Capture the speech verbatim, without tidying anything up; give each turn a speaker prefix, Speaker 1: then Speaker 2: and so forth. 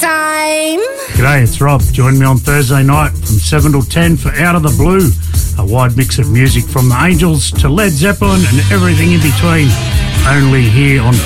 Speaker 1: time.
Speaker 2: G'day, it's Rob. Join me on Thursday night from seven till ten for Out of the Blue, a wide mix of music from the Angels to Led Zeppelin and everything in between, only here on